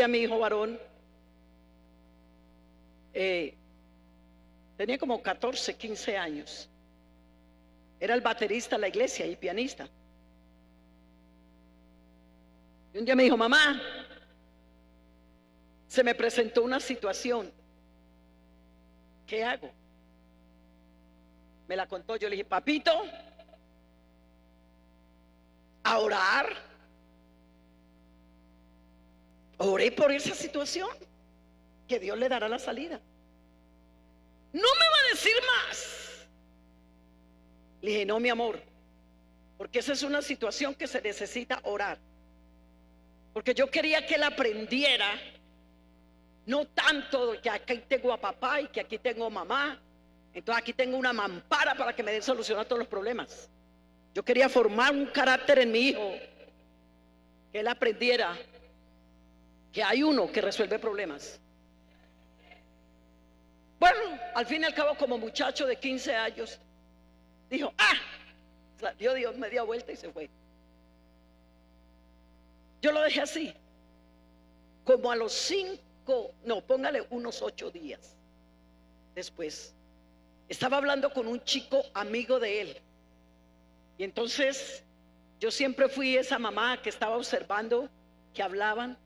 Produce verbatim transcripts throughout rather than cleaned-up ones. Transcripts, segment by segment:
día mi hijo varón eh, tenía como catorce, quince años. Era el baterista de la iglesia y pianista. Y un día me dijo: mamá, se me presentó una situación, ¿qué hago? Me la contó. Yo le dije: papito, a orar. Oré por esa situación, que Dios le dará la salida. No me va a decir más. Le dije: no, mi amor, porque esa es una situación que se necesita orar. Porque yo quería que él aprendiera, no tanto que aquí tengo a papá y que aquí tengo a mamá, entonces aquí tengo una mampara para que me den solución a todos los problemas. Yo quería formar un carácter en mi hijo, que él aprendiera que hay uno que resuelve problemas. Bueno, al fin y al cabo, como muchacho de quince años, dijo: ah, dio Dios media vuelta y se fue. Yo lo dejé así. Como a los cinco, no, póngale unos ocho días después, estaba hablando con un chico amigo de él. Y entonces yo siempre fui esa mamá que estaba observando que hablaban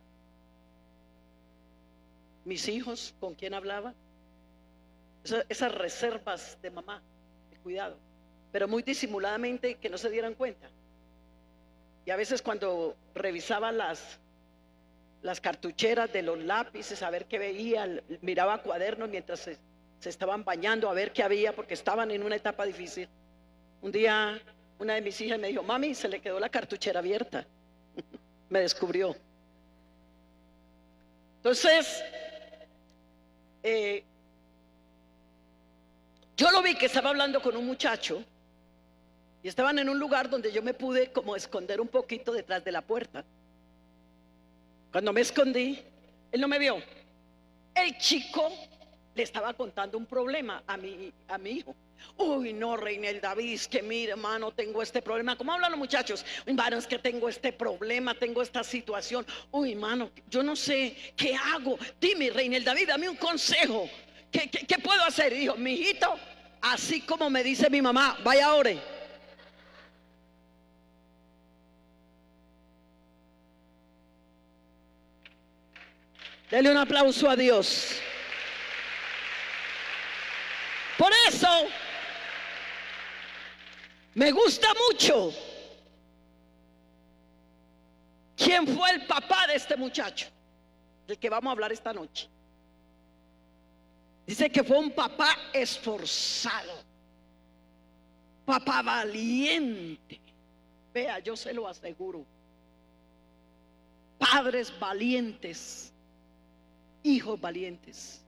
mis hijos, con quién hablaban. Esas, esas reservas de mamá, de cuidado, pero muy disimuladamente, que no se dieran cuenta. Y a veces cuando revisaba las, las cartucheras de los lápices, a ver qué veía, miraba cuadernos mientras se, se estaban bañando, a ver qué había, porque estaban en una etapa difícil. Un día una de mis hijas me dijo: mami, se le quedó la cartuchera abierta. Me descubrió. Entonces, eh, yo lo vi que estaba hablando con un muchacho y estaban en un lugar donde yo me pude como esconder un poquito detrás de la puerta. Cuando me escondí, él no me vio. El chico le estaba contando un problema a mi, a mi hijo. Uy, no, Reinel David, es que mire, hermano, tengo este problema. ¿Cómo hablan los muchachos? Hermano, es que tengo este problema, tengo esta situación. Uy, hermano, yo no sé qué hago. Dime, Reinel David, dame un consejo. ¿Qué, qué, qué puedo hacer? Y dijo: mi hijito, así como me dice mi mamá, vaya, ore. Dele un aplauso a Dios. Por eso me gusta mucho quién fue el papá de este muchacho, del que vamos a hablar esta noche. Dice que fue un papá esforzado, papá valiente. Vea, yo se lo aseguro. Padres valientes, hijos valientes.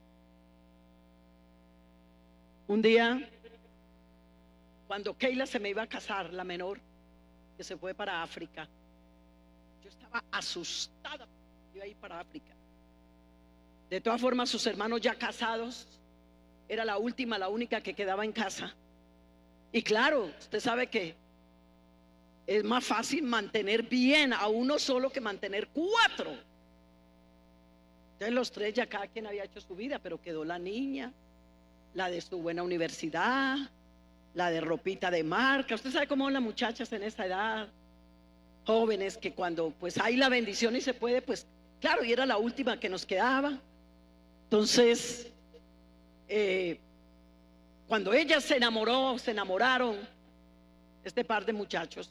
Un día, cuando Keila se me iba a casar, la menor, que se fue para África, yo estaba asustada, iba a ir para África. De todas formas, sus hermanos ya casados, era la última, la única que quedaba en casa. Y claro, usted sabe que es más fácil mantener bien a uno solo que mantener cuatro. Entonces los tres ya cada quien había hecho su vida, pero quedó la niña, la de su buena universidad, la de ropita de marca. Usted sabe cómo son las muchachas en esa edad, jóvenes, que cuando pues hay la bendición y se puede, pues claro, y era la última que nos quedaba. Entonces, eh, cuando ella se enamoró, se enamoraron, este par de muchachos,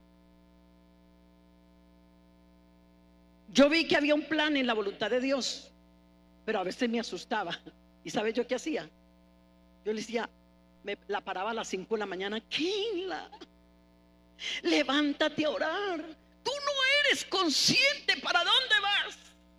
yo vi que había un plan en la voluntad de Dios, pero a veces me asustaba. ¿Y sabe yo qué hacía? Yo le decía, me la paraba a las cinco de la mañana: Keila, levántate a orar. Tú no eres consciente para dónde vas.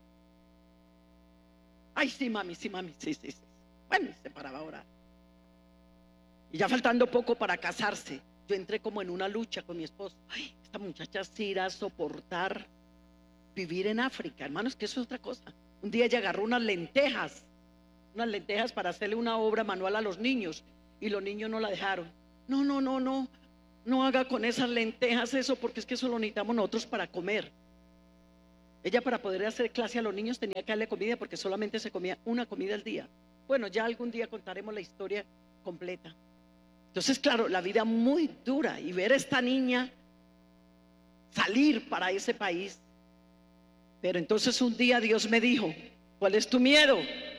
Ay, sí, mami, sí, mami, sí, sí, sí. Bueno, se paraba a orar. Y ya faltando poco para casarse, yo entré como en una lucha con mi esposo. Ay, esta muchacha sí irá a soportar vivir en África, hermanos, que eso es otra cosa. Un día ella agarró unas lentejas, unas lentejas para hacerle una obra manual a los niños, y los niños no la dejaron. No, no, no, no, no haga con esas lentejas eso, porque es que eso lo necesitamos nosotros para comer. Ella, para poder hacer clase a los niños, tenía que darle comida porque solamente se comía una comida al día. Bueno, ya algún día contaremos la historia completa. Entonces, claro, la vida muy dura, y ver a esta niña salir para ese país. Pero entonces un día Dios me dijo: ¿cuál es tu miedo?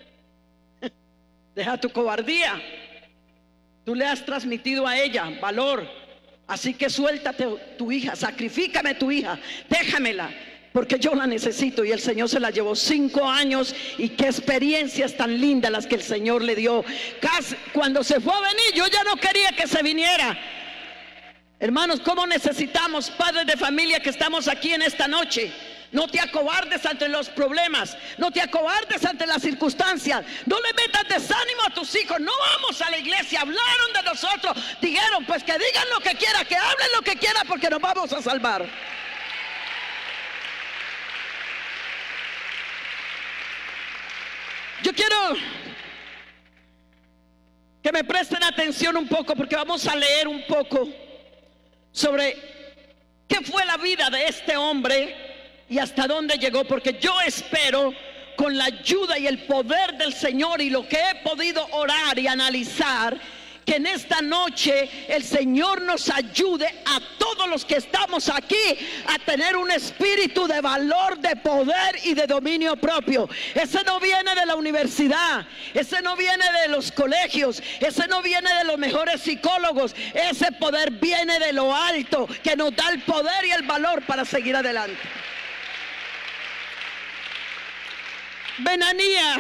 Deja tu cobardía. Tú le has transmitido a ella valor, así que suéltate tu hija, sacrifícame tu hija, déjamela, porque yo la necesito. Y el Señor se la llevó cinco años, y qué experiencias tan lindas las que el Señor le dio. Casi, cuando se fue a venir, yo ya no quería que se viniera. Hermanos, ¿cómo necesitamos, padres de familia que estamos aquí en esta noche? No te acobardes ante los problemas, no te acobardes ante las circunstancias, no le metas desánimo a tus hijos. No vamos a la iglesia, hablaron de nosotros, dijeron, pues que digan lo que quieran, que hablen lo que quieran, porque nos vamos a salvar. Yo quiero que me presten atención un poco, porque vamos a leer un poco sobre qué fue la vida de este hombre y hasta dónde llegó, porque yo espero, con la ayuda y el poder del Señor y lo que he podido orar y analizar, que en esta noche el Señor nos ayude a todos los que estamos aquí a tener un espíritu de valor, de poder y de dominio propio. Ese no viene de la universidad, ese no viene de los colegios, ese no viene de los mejores psicólogos. Ese poder viene de lo alto, que nos da el poder y el valor para seguir adelante. Benanías,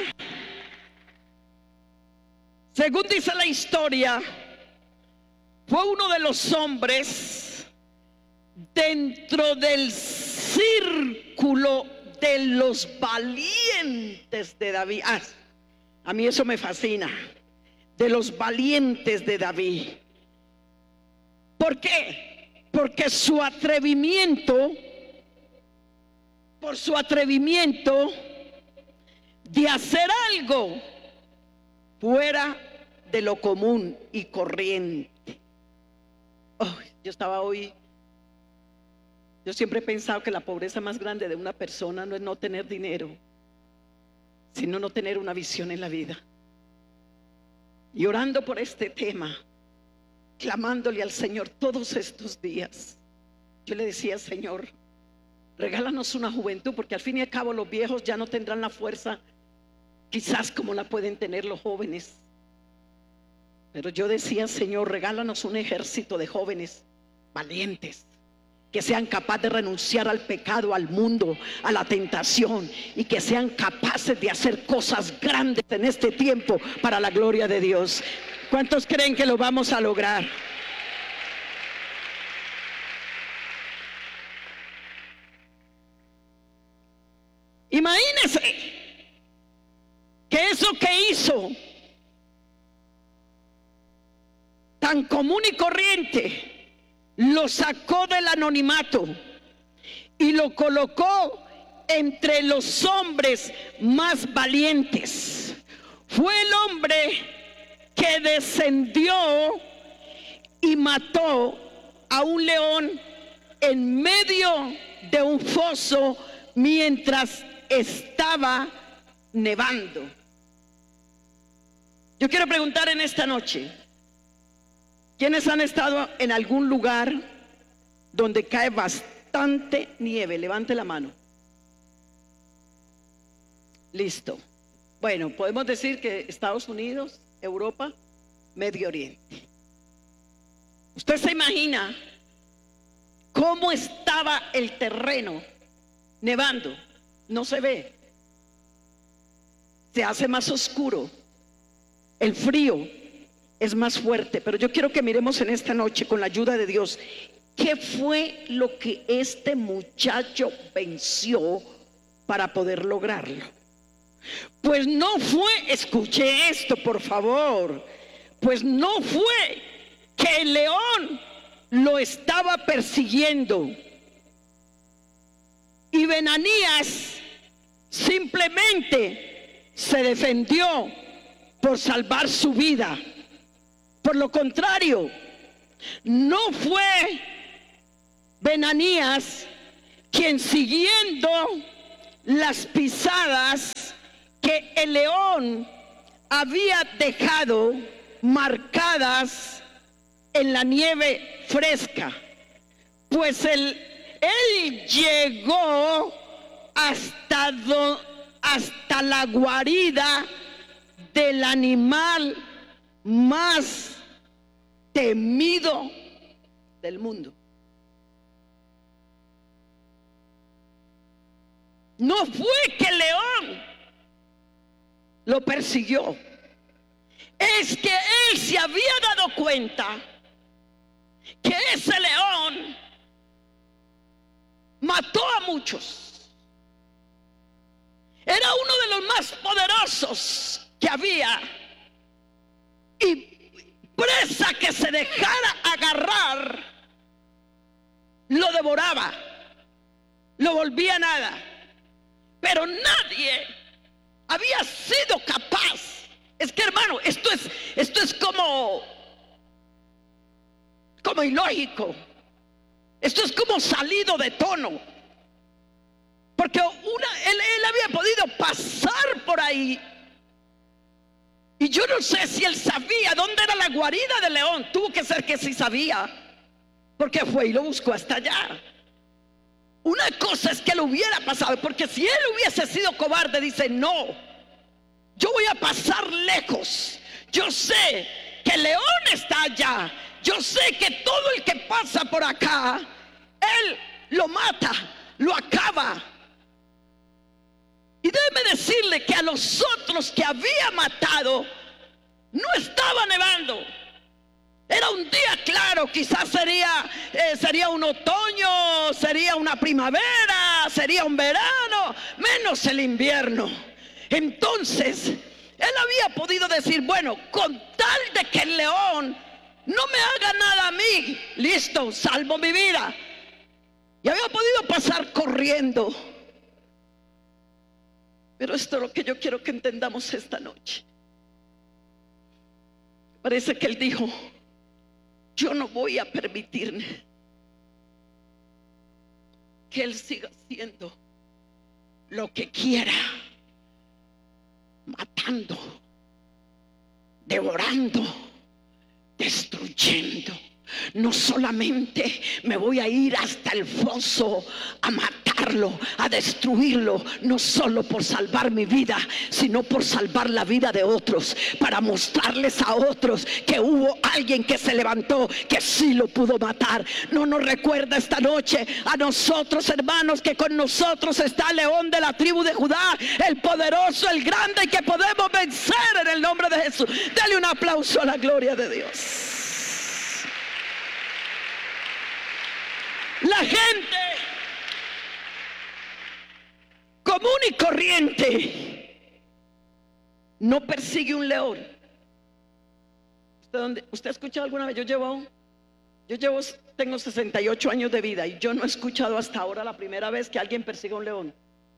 según dice la historia, fue uno de los hombres dentro del círculo de los valientes de David. Ah, a mí eso me fascina, de los valientes de David. ¿Por qué? Porque su atrevimiento, por su atrevimiento de hacer algo fuera de lo común y corriente. Oh, yo estaba hoy, yo siempre he pensado que la pobreza más grande de una persona no es no tener dinero, sino no tener una visión en la vida. Y orando por este tema, clamándole al Señor todos estos días, yo le decía: Señor, regálanos una juventud, porque al fin y al cabo los viejos ya no tendrán la fuerza quizás como la pueden tener los jóvenes. Pero yo decía: Señor, regálanos un ejército de jóvenes valientes, que sean capaces de renunciar al pecado, al mundo, a la tentación, y que sean capaces de hacer cosas grandes en este tiempo para la gloria de Dios. ¿Cuántos creen que lo vamos a lograr? Imagínense que eso que hizo, tan común y corriente, lo sacó del anonimato y lo colocó entre los hombres más valientes. Fue el hombre que descendió y mató a un león en medio de un foso mientras estaba nevando. Yo quiero preguntar en esta noche: ¿quiénes han estado en algún lugar donde cae bastante nieve? Levante la mano. Listo. Bueno, podemos decir que Estados Unidos, Europa, Medio Oriente. ¿Usted se imagina cómo estaba el terreno nevando? No se ve, se hace más oscuro, el frío es más fuerte. Pero yo quiero que miremos en esta noche, con la ayuda de Dios, qué fue lo que este muchacho venció para poder lograrlo. Pues no fue, escuche esto por favor, pues no fue que el león lo estaba persiguiendo y Benanías simplemente se defendió por salvar su vida. Por lo contrario, no fue Benanías quien, siguiendo las pisadas que el león había dejado marcadas en la nieve fresca, pues él, él llegó hasta, do, hasta la guarida del animal más temido del mundo. No fue que el león lo persiguió, es que él se había dado cuenta que ese león mató a muchos. Era uno de los más poderosos que había, y presa que se dejara agarrar lo devoraba, lo volvía nada. Pero nadie había sido capaz. Es que, hermano, esto es esto es como como ilógico. Esto es como salido de tono. Porque una, él, él había podido pasar por ahí, y yo no sé si él sabía dónde era la guarida del león. Tuvo que ser que sí sabía, porque fue y lo buscó hasta allá. Una cosa es que lo hubiera pasado, porque si él hubiese sido cobarde, dice: no, yo voy a pasar lejos. Yo sé que el león está allá. Yo sé que todo el que pasa por acá, él lo mata, lo acaba. Y déjeme decirle que a los otros que había matado no estaba nevando. Era un día claro, quizás sería, eh, sería un otoño, sería una primavera, sería un verano, menos el invierno. Entonces, él había podido decir: bueno, con tal de que el león no me haga nada a mí, listo, salvo mi vida. Y había podido pasar corriendo. Pero esto es lo que yo quiero que entendamos esta noche. Parece que él dijo: yo no voy a permitir que él siga haciendo lo que quiera, matando, devorando, destruyendo. No solamente me voy a ir hasta el foso a matarlo, a destruirlo, no solo por salvar mi vida, sino por salvar la vida de otros, para mostrarles a otros que hubo alguien que se levantó, que sí lo pudo matar. No nos recuerda esta noche a nosotros, hermanos, que con nosotros está el león de la tribu de Judá, el poderoso, el grande, que podemos vencer en el nombre de Jesús. Dale un aplauso a la gloria de Dios. La gente común y corriente no persigue un león. ¿Usted, dónde, ¿Usted ha escuchado alguna vez? Yo llevo, yo llevo, tengo sesenta y ocho años de vida, y yo no he escuchado hasta ahora la primera vez que alguien persiga un león.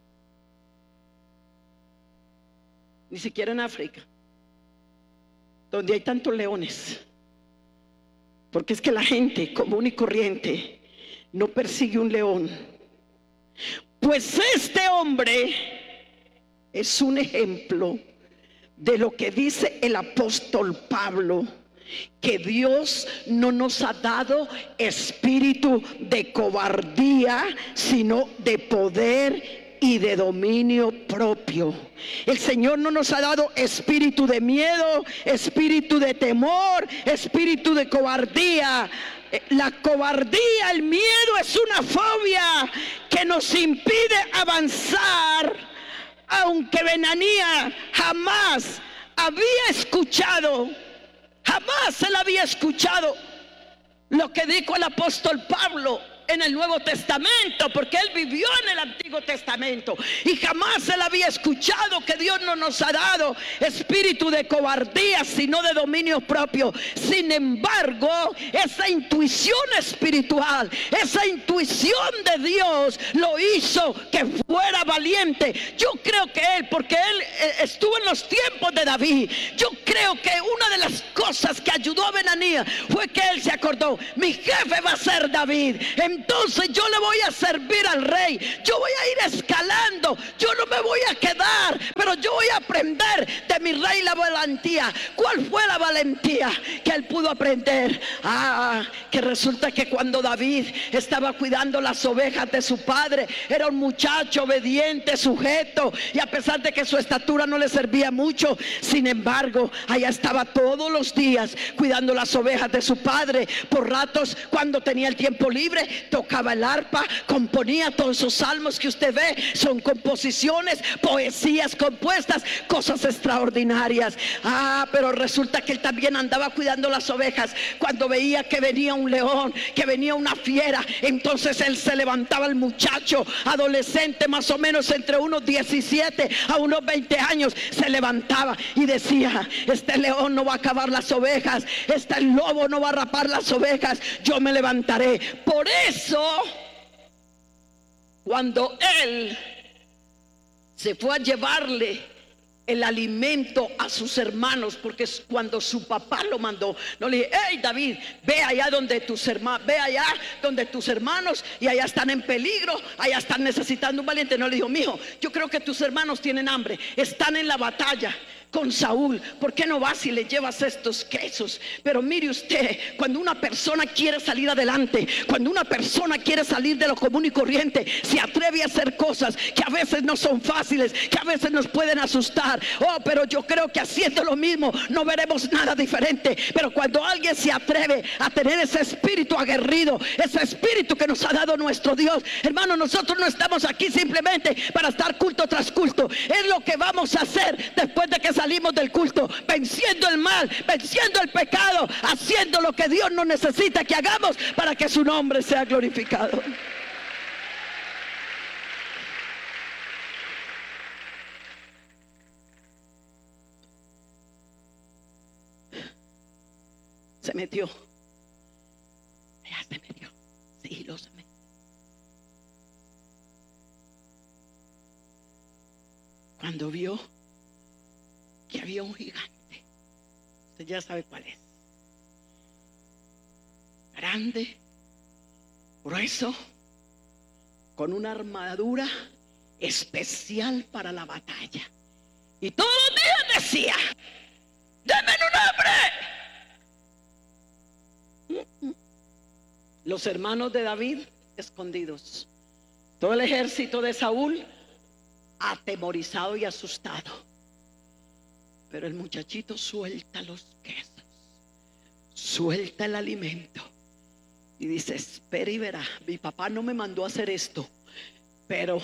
Ni siquiera en África, donde hay tantos leones. Porque es que la gente común y corriente no persigue un león. Pues este hombre es un ejemplo de lo que dice el apóstol Pablo, que Dios no nos ha dado espíritu de cobardía, sino de poder y de dominio propio. El Señor no nos ha dado espíritu de miedo, espíritu de temor, espíritu de cobardía. La cobardía, el miedo, es una fobia que nos impide avanzar, aunque Benanía jamás había escuchado, jamás él había escuchado lo que dijo el apóstol Pablo en el Nuevo Testamento, porque él vivió en el Antiguo Testamento, y jamás él había escuchado que Dios no nos ha dado espíritu de cobardía, sino de dominio propio. Sin embargo, esa intuición espiritual, esa intuición de Dios lo hizo que fuera valiente. Yo creo que él, porque él estuvo en los tiempos de David. Yo creo que una de las cosas que ayudó a Benanías fue que él se acordó: mi jefe va a ser David, entonces yo le voy a servir al rey, yo voy a ir escalando, yo no me voy a quedar, pero yo voy a aprender de mi rey la valentía. ¿Cuál fue la valentía que él pudo aprender? Ah, que resulta que cuando David estaba cuidando las ovejas de su padre, era un muchacho obediente, sujeto, y a pesar de que su estatura no le servía mucho, sin embargo, allá estaba todos los días cuidando las ovejas de su padre. Por ratos, cuando tenía el tiempo libre, tocaba el arpa, componía todos esos salmos que usted ve, son composiciones, poesías compuestas, cosas extraordinarias. Ah, pero resulta que él también andaba cuidando las ovejas. Cuando veía que venía un león, que venía una fiera, entonces él se levantaba, el muchacho adolescente, más o menos entre unos diecisiete a unos veinte años, se levantaba y decía: este león no va a acabar las ovejas, este lobo no va a rapar las ovejas, yo me levantaré. Por eso, cuando él se fue a llevarle el alimento a sus hermanos, porque cuando su papá lo mandó, no le dije: hey David, ve allá donde tus hermanos, ve allá donde tus hermanos, y allá están en peligro, allá están necesitando un valiente. No le dijo: mijo, yo creo que tus hermanos tienen hambre, están en la batalla con Saúl, ¿por qué no vas y le llevas estos quesos? Pero mire usted, cuando una persona quiere salir adelante, cuando una persona quiere salir de lo común y corriente, se atreve a hacer cosas que a veces no son fáciles, que a veces nos pueden asustar. Oh, pero yo creo que haciendo lo mismo no veremos nada diferente. Pero cuando alguien se atreve a tener ese espíritu aguerrido, ese espíritu que nos ha dado nuestro Dios, hermano, nosotros no estamos aquí simplemente para estar culto tras culto. Es lo que vamos a hacer después de que salimos del culto, venciendo el mal, venciendo el pecado, haciendo lo que Dios nos necesita que hagamos para que su nombre sea glorificado. Se metió, ya se metió, sí, lo se metió. Cuando vio que había un gigante, usted ya sabe cuál es, grande, grueso, con una armadura especial para la batalla, y todos los días decía: ¡denme un hambre! Los hermanos de David escondidos, todo el ejército de Saúl atemorizado y asustado. Pero el muchachito suelta los quesos, suelta el alimento y dice: espera y verá, mi papá no me mandó a hacer esto, pero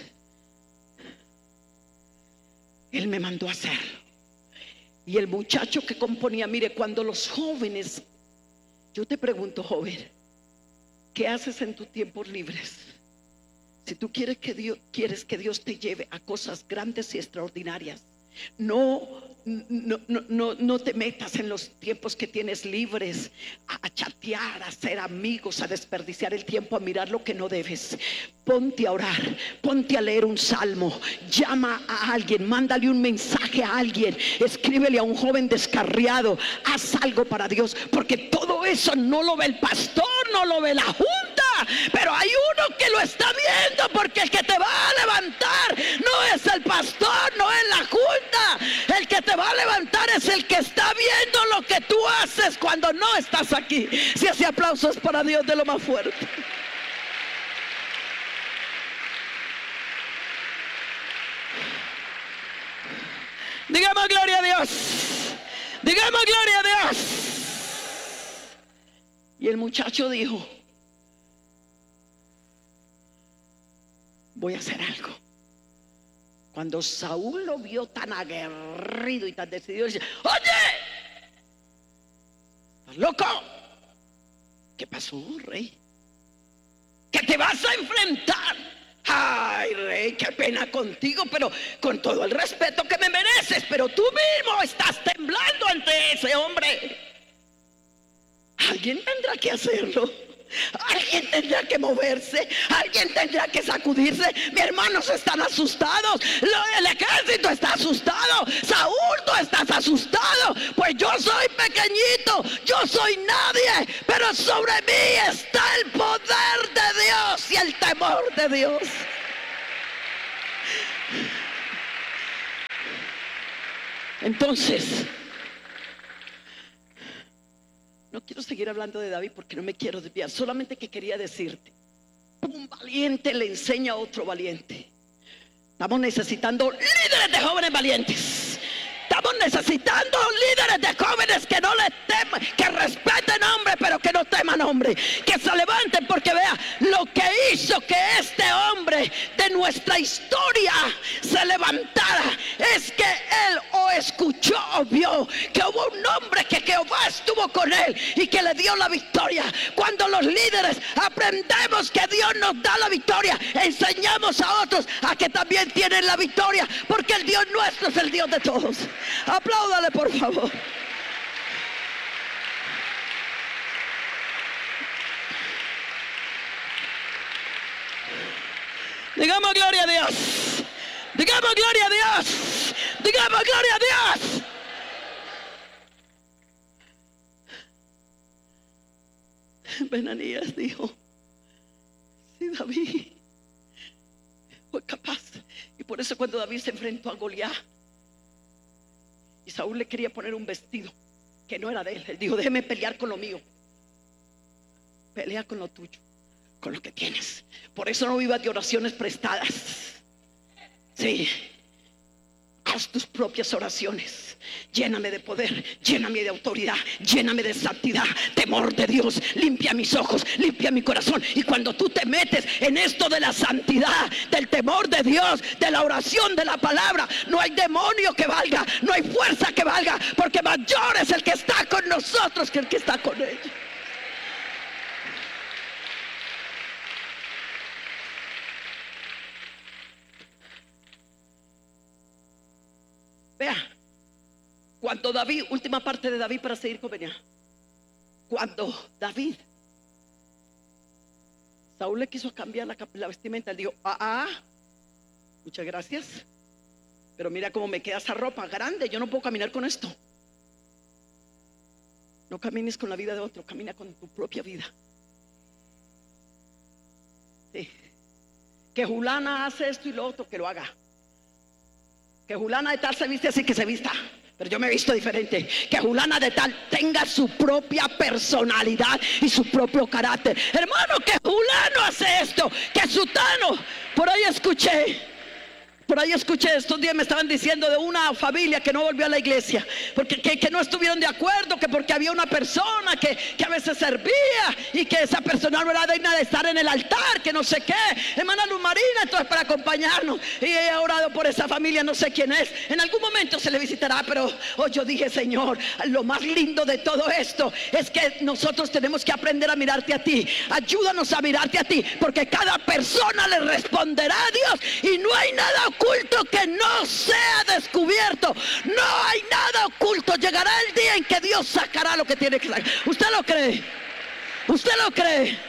él me mandó a hacerlo. Y el muchacho que componía, mire, cuando los jóvenes, yo te pregunto, joven, ¿qué haces en tus tiempos libres? Si tú quieres que Dios, quieres que Dios te lleve a cosas grandes y extraordinarias, No, no, no, no, no te metas en los tiempos que tienes libres a, a chatear, a ser amigos, a desperdiciar el tiempo, a mirar lo que no debes. Ponte a orar, ponte a leer un salmo, llama a alguien, mándale un mensaje a alguien, escríbele a un joven descarriado, haz algo para Dios, porque todo eso no lo ve el pastor, no lo ve la junta, pero hay uno que lo está viendo, porque el que te va a levantar no es el pastor, no es la junta. El que te va a levantar es el que está viendo lo que tú haces cuando no estás aquí. Si ese aplauso es para Dios, de lo más fuerte. Digamos gloria a Dios. Digamos gloria a Dios. Y el muchacho dijo: voy a hacer algo. Cuando Saúl lo vio tan aguerrido y tan decidido, dice: oye, ¿estás loco? ¿Qué pasó, rey? ¿Que te vas a enfrentar? Ay, rey, qué pena contigo, pero con todo el respeto que me mereces, pero tú mismo estás temblando ante ese hombre. Alguien tendrá que hacerlo. Alguien tendrá que moverse, alguien tendrá que sacudirse. Mis hermanos están asustados, el ejército está asustado, Saúl, tu estás asustado, pues yo soy pequeñito, yo soy nadie, pero sobre mí está el poder de Dios y el temor de Dios. Entonces, no quiero seguir hablando de David porque no me quiero desviar, solamente que quería decirte, un valiente le enseña a otro valiente. Estamos necesitando líderes de jóvenes valientes. Estamos necesitando líderes de jóvenes que no le teman, que respeten hombre, pero que no teman hombre, que se levanten, porque vea lo que hizo que este hombre de nuestra historia se levantara, es que él o escuchó o vio que hubo un hombre que Jehová estuvo con él y que le dio la victoria. Cuando los líderes aprendemos que Dios nos da la victoria, enseñamos a otros a que también tienen la victoria, porque el Dios nuestro es el Dios de todos. Apláudale, por favor. Digamos gloria a Dios. Digamos gloria a Dios. Digamos gloria a Dios. Benanías dijo: si David fue capaz. Y por eso cuando David se enfrentó a Goliat y Saúl le quería poner un vestido que no era de él, él dijo: déjeme pelear con lo mío. Pelea con lo tuyo, con lo que tienes. Por eso no vivas de oraciones prestadas. Sí, haz tus propias oraciones. Lléname de poder, lléname de autoridad, lléname de santidad, temor de Dios. Limpia mis ojos, limpia mi corazón. Y cuando tú te metes en esto de la santidad, del temor de Dios, de la oración, de la palabra, no hay demonio que valga, no hay fuerza que valga, porque mayor es el que está con nosotros que el que está con ellos. Vea, cuando David, última parte de David para seguir con Beniá. Cuando David, Saúl le quiso cambiar la, la vestimenta, él dijo: ah, ah, muchas gracias, pero mira cómo me queda esa ropa grande, yo no puedo caminar con esto. No camines con la vida de otro, camina con tu propia vida. Sí. Que Julana hace esto y lo otro, que lo haga. Que Julana de tal se viste así, que se vista, pero yo me he visto diferente. Que Julana de tal tenga su propia personalidad y su propio carácter. Hermano, que Julano hace esto, que Sutano. Por ahí escuché Por ahí escuché, estos días me estaban diciendo de una familia que no volvió a la iglesia, porque que, que no estuvieron de acuerdo, que porque había una persona que, que a veces servía y que esa persona no era digna de estar en el altar, que no sé qué. Hermana Luz Marina, entonces para acompañarnos, y he orado por esa familia, no sé quién es. En algún momento se le visitará, pero hoy yo dije: Señor, lo más lindo de todo esto es que nosotros tenemos que aprender a mirarte a ti. Ayúdanos a mirarte a ti, porque cada persona le responderá a Dios y no hay nada oculto que no sea descubierto. No hay nada oculto. Llegará el día en que Dios sacará lo que tiene que sacar. ¿Usted lo cree? ¿Usted lo cree?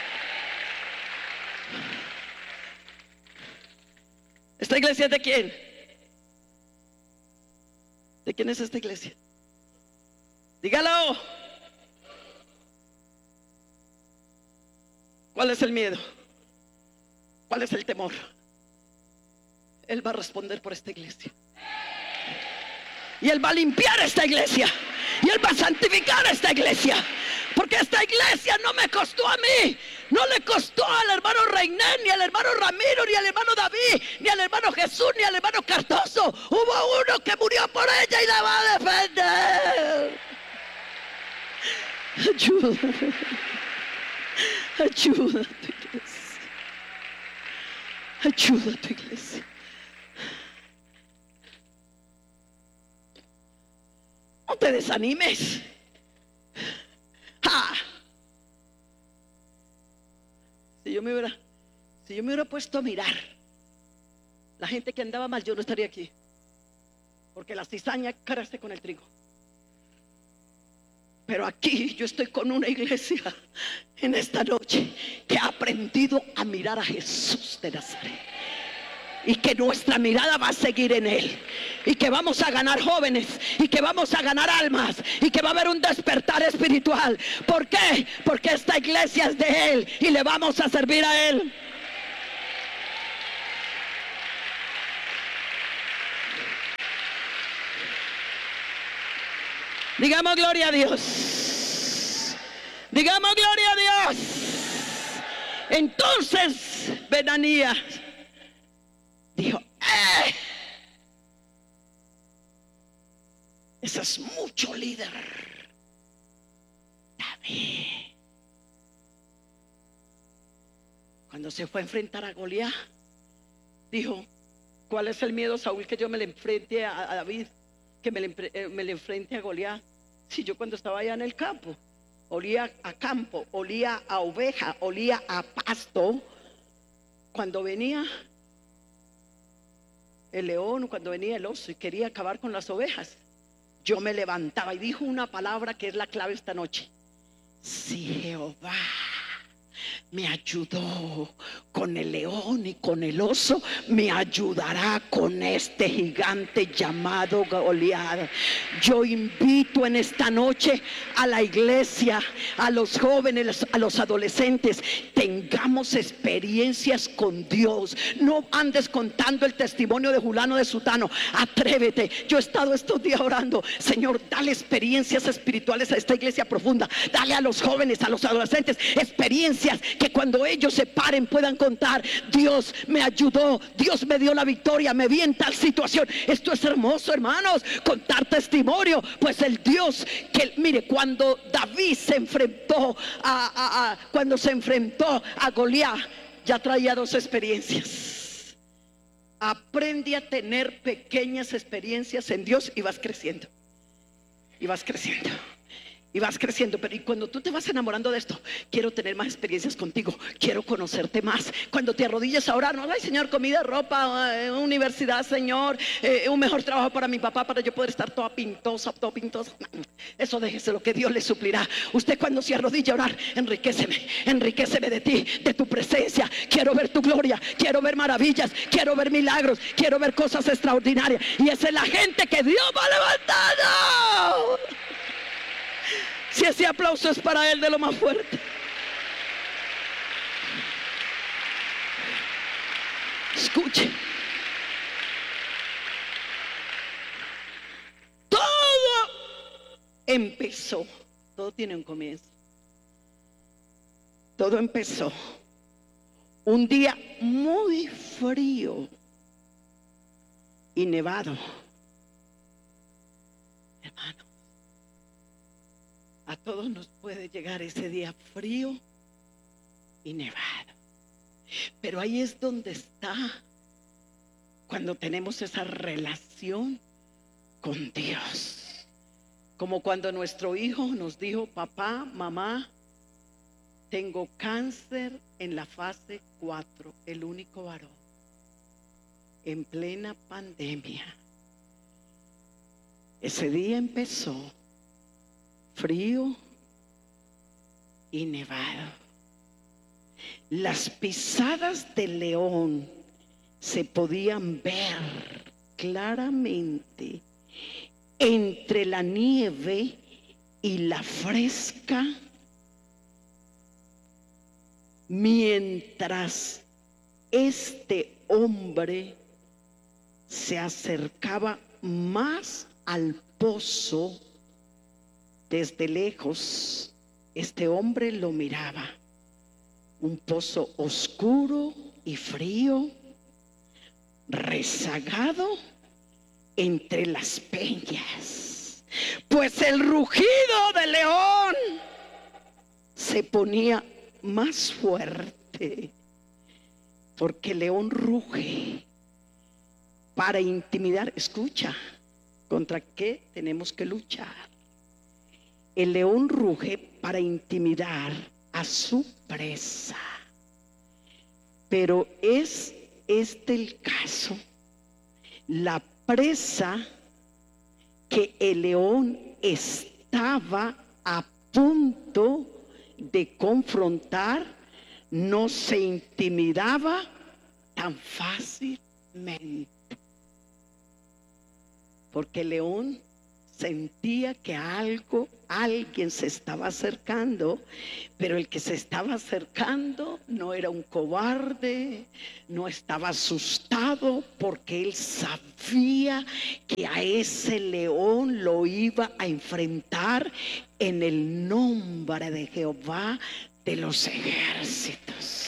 ¿Esta iglesia es de quién? ¿De quién es esta iglesia? Dígalo. ¿Cuál es el miedo? ¿Cuál es el temor? Él va a responder por esta iglesia. Y Él va a limpiar esta iglesia. Y Él va a santificar esta iglesia. Porque esta iglesia no me costó a mí. No le costó al hermano Reynén, ni al hermano Ramiro, ni al hermano David, ni al hermano Jesús, ni al hermano Cardoso. Hubo uno que murió por ella y la va a defender. Ayuda. Ayuda a tu iglesia. Ayuda a tu iglesia. No te desanimes. ¡Ja! Si yo me hubiera, si yo me hubiera puesto a mirar la gente que andaba mal, yo no estaría aquí. Porque la cizaña crece con el trigo. Pero aquí yo estoy con una iglesia en esta noche que ha aprendido a mirar a Jesús de Nazaret. Y que nuestra mirada va a seguir en Él. Y que vamos a ganar jóvenes. Y que vamos a ganar almas. Y que va a haber un despertar espiritual. ¿Por qué? Porque esta iglesia es de Él. Y le vamos a servir a Él. Digamos gloria a Dios. Digamos gloria a Dios. Entonces Benanías dijo, ¡eh! Ese es mucho líder. David. Cuando se fue a enfrentar a Goliat, dijo, ¿cuál es el miedo, Saúl, que yo me le enfrente a, a David? Que me le, eh, me le enfrente a Goliat. Si yo cuando estaba allá en el campo, olía a campo, olía a oveja, olía a pasto. Cuando venía el león, cuando venía el oso y quería acabar con las ovejas, yo me levantaba y dijo una palabra que es la clave esta noche: si Jehová me ayudó con el león y con el oso, me ayudará con este gigante llamado Goliat. Yo invito en esta noche a la iglesia, a los jóvenes, a los adolescentes, tengamos experiencias con Dios. No andes contando el testimonio de Julano de Sutano. Atrévete. Yo he estado estos días orando: Señor, dale experiencias espirituales a esta iglesia profunda. Dale a los jóvenes, a los adolescentes, experiencias que cuando ellos se paren puedan contar: Dios me ayudó, Dios me dio la victoria, me vi en tal situación. Esto es hermoso, hermanos, contar testimonio. Pues el Dios que, mire, cuando David se enfrentó a, a, a cuando se enfrentó a Goliat, ya traía dos experiencias. Aprende a tener pequeñas experiencias en Dios y vas creciendo. Y vas creciendo. Y vas creciendo. Pero y cuando tú te vas enamorando de esto, quiero tener más experiencias contigo, quiero conocerte más. Cuando te arrodillas a orar, no, ay Señor, comida, ropa, eh, universidad, Señor, eh, un mejor trabajo para mi papá, para yo poder estar toda pintosa, toda pintosa. Eso déjese, lo que Dios le suplirá. Usted cuando se arrodilla a orar: enriquéceme, enriquéceme de ti, de tu presencia. Quiero ver tu gloria, quiero ver maravillas, quiero ver milagros, quiero ver cosas extraordinarias. Y esa es la gente que Dios va levantando. Si ese aplauso es para Él, de lo más fuerte. Escuche. Todo empezó. Todo tiene un comienzo. Todo empezó un día muy frío y nevado. Hermano, a todos nos puede llegar ese día frío y nevado. Pero ahí es donde está cuando tenemos esa relación con Dios. Como cuando nuestro hijo nos dijo: papá, mamá, tengo cáncer en la fase cuatro, el único varón, en plena pandemia. Ese día empezó frío y nevado. Las pisadas del león se podían ver claramente entre la nieve y la fresca, mientras este hombre se acercaba más al pozo. Desde lejos, este hombre lo miraba. Un pozo oscuro y frío, rezagado entre las peñas. Pues el rugido del león se ponía más fuerte, porque el león ruge para intimidar. Escucha, ¿contra qué tenemos que luchar? El león ruge para intimidar a su presa. Pero es este el caso. La presa que el león estaba a punto de confrontar no se intimidaba tan fácilmente. mente. Porque el león sentía que algo, alguien se estaba acercando, pero el que se estaba acercando no era un cobarde, no estaba asustado, porque él sabía que a ese león lo iba a enfrentar en el nombre de Jehová de los ejércitos.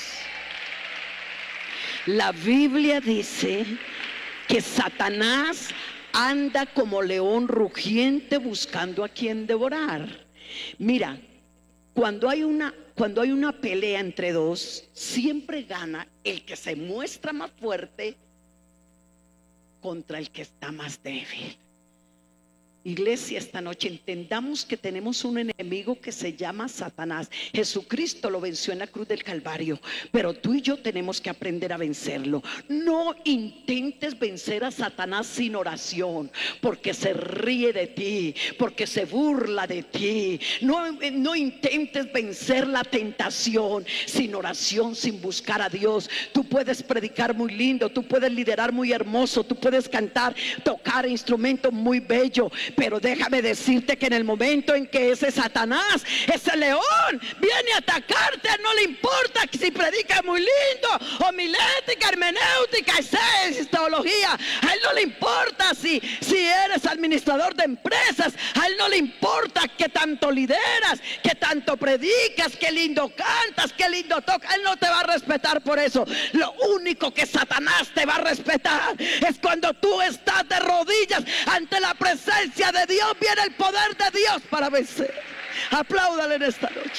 La Biblia dice que Satanás anda como león rugiente buscando a quien devorar. Mira, cuando hay una cuando hay una pelea entre dos, siempre gana el que se muestra más fuerte contra el que está más débil. Iglesia, esta noche entendamos que tenemos un enemigo que se llama Satanás. Jesucristo lo venció en la cruz del Calvario, pero tú y yo tenemos que aprender a vencerlo. No intentes vencer a Satanás sin oración, porque se ríe de ti, porque se burla de ti. No, no intentes vencer la tentación sin oración, sin buscar a Dios. Tú puedes predicar muy lindo, tú puedes liderar muy hermoso, tú puedes cantar, tocar instrumentos muy bello, pero déjame decirte que en el momento en que ese Satanás, ese león viene a atacarte, no le importa si predica muy lindo, homilética, hermenéutica, es teología. A él no le importa si, si eres administrador de empresas. A él no le importa que tanto lideras, que tanto predicas, que lindo cantas, que lindo tocas. Él no te va a respetar por eso. Lo único que Satanás te va a respetar es cuando tú estás de rodillas ante la presencia de Dios. Viene el poder de Dios para vencer. Apláudale en esta noche.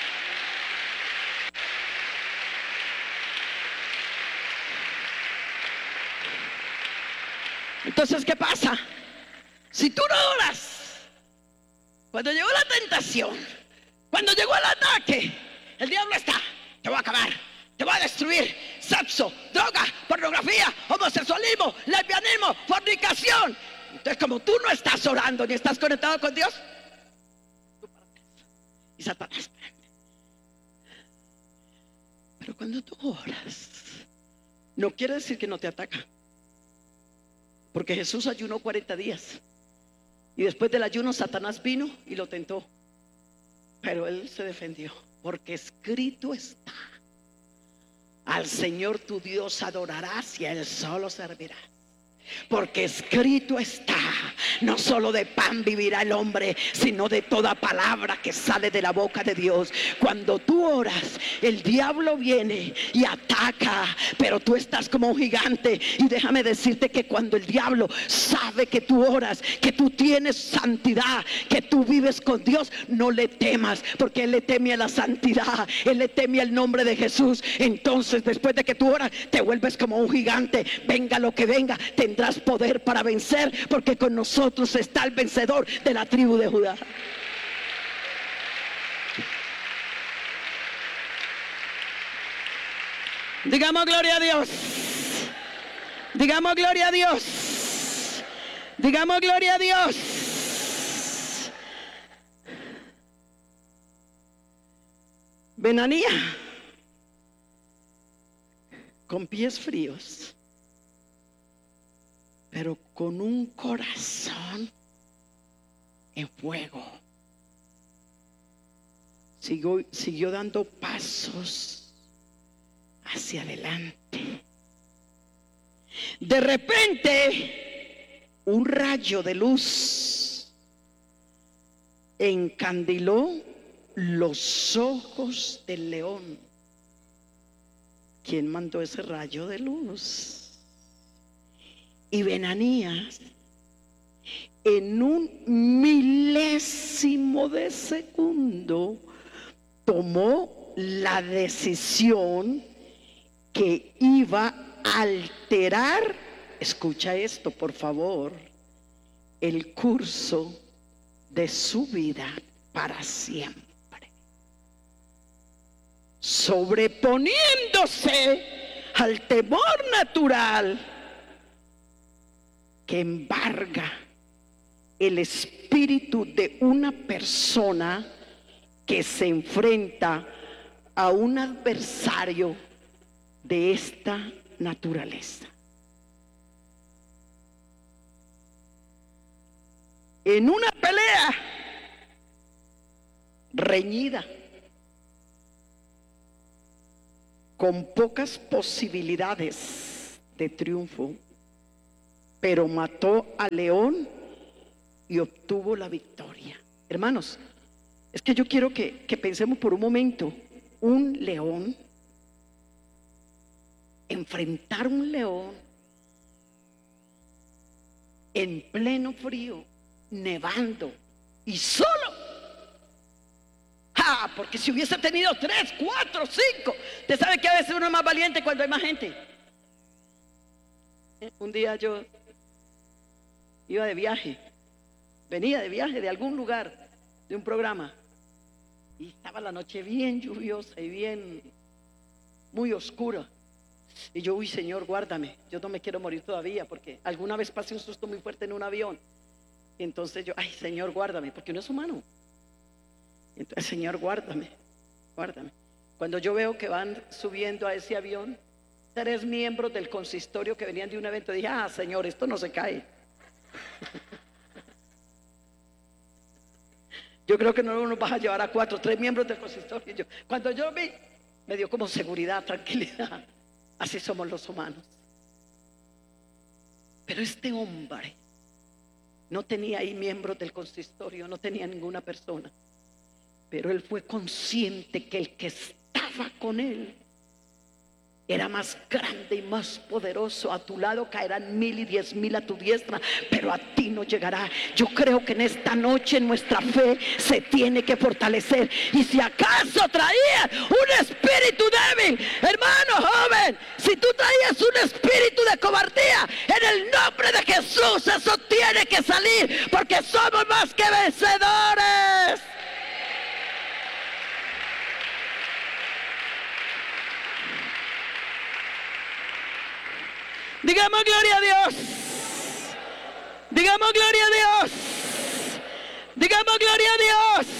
Entonces, ¿qué pasa? Si tú no oras, cuando llegó la tentación, cuando llegó el ataque, el diablo está: te voy a acabar, te voy a destruir. Sexo, droga, pornografía, homosexualismo, lesbianismo, fornicación. Entonces, como tú no estás orando ni estás conectado con Dios, tú partes. Y Satanás prende. Pero cuando tú oras, no quiere decir que no te ataca, porque Jesús ayunó cuarenta días y después del ayuno Satanás vino y lo tentó, pero él se defendió, porque escrito está: al Señor tu Dios adorarás y a él solo servirás. Porque escrito está: no solo de pan vivirá el hombre, sino de toda palabra que sale de la boca de Dios. Cuando tú oras, el diablo viene y ataca, pero tú estás como un gigante. Y déjame decirte que cuando el diablo sabe que tú oras, que tú tienes santidad, que tú vives con Dios, no le temas, porque él le teme a la santidad, él le teme al nombre de Jesús. Entonces, después de que tú oras, te vuelves como un gigante. Venga lo que venga, tendrás poder para vencer, porque con nosotros está el vencedor de la tribu de Judá. Digamos gloria a Dios. Digamos gloria a Dios. Digamos gloria a Dios. Benanía, con pies fríos, pero con un corazón en fuego, siguió, siguió dando pasos hacia adelante. De repente, un rayo de luz encandiló los ojos del león. ¿Quién mandó ese rayo de luz? Y Benanías, en un milésimo de segundo, tomó la decisión que iba a alterar, escucha esto por favor, el curso de su vida para siempre, sobreponiéndose al temor natural que embarga el espíritu de una persona que se enfrenta a un adversario de esta naturaleza. en una pelea reñida, con pocas posibilidades de triunfo, pero mató al león y obtuvo la victoria. Hermanos, es que yo quiero que, que pensemos por un momento. Un león, enfrentar un león en pleno frío, nevando y solo. Ah, porque si hubiese tenido tres, cuatro, cinco. Usted sabe que a veces uno es más valiente cuando hay más gente. Un día yo iba de viaje, venía de viaje de algún lugar, de un programa, y estaba la noche bien lluviosa y bien, muy oscura. Y yo, uy, Señor, guárdame, yo no me quiero morir todavía, porque alguna vez pasé un susto muy fuerte en un avión. Y entonces yo, ay, Señor, guárdame, porque uno es humano. Y entonces, Señor, guárdame, guárdame. Cuando yo veo que van subiendo a ese avión tres miembros del consistorio que venían de un evento, dije, ah, Señor, esto no se cae. Yo creo que no nos vas a llevar a cuatro, tres miembros del consistorio. Yo, cuando yo vi, me dio como seguridad, tranquilidad. Así somos los humanos. Pero este hombre no tenía ahí miembros del consistorio, no tenía ninguna persona. Pero él fue consciente que el que estaba con él era más grande y más poderoso. A tu lado caerán mil y diez mil a tu diestra, pero a ti no llegará. Yo creo que en esta noche nuestra fe se tiene que fortalecer. Y si acaso traías un espíritu débil, hermano joven, si tú traías un espíritu de cobardía, en el nombre de Jesús eso tiene que salir, porque somos más que vencedores. Digamos gloria a Dios. Digamos gloria a Dios. Digamos gloria a Dios.